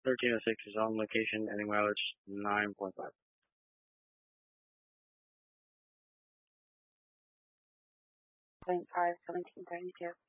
1306 is on location, ending mileage 9.5. 0.5, 1732.